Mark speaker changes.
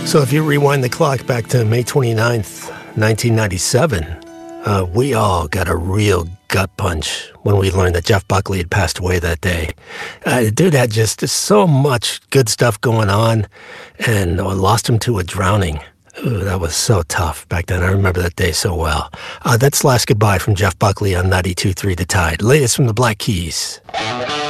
Speaker 1: So if you rewind the clock back to May 29th, 1997, we all got a real gut punch when we learned that Jeff Buckley had passed away that day. The dude had just so much good stuff going on, and lost him to a drowning. Ooh, that was so tough back then. I remember that day so well. That's Last Goodbye from Jeff Buckley on 92.3 The Tide. Latest from the Black Keys.